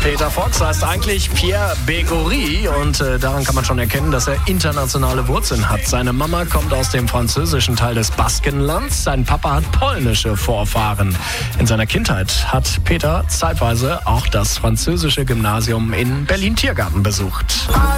Peter Fox heißt eigentlich Pierre Bégory und daran kann man schon erkennen, dass er internationale Wurzeln hat. Seine Mama kommt aus dem französischen Teil des Baskenlands, sein Papa hat polnische Vorfahren. In seiner Kindheit hat Peter zeitweise auch das französische Gymnasium in Berlin-Tiergarten besucht.